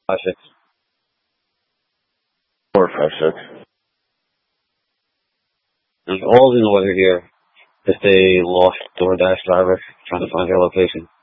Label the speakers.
Speaker 1: 5-6.
Speaker 2: 456.
Speaker 1: There's all in order here. Just a lost DoorDash driver trying to find their location.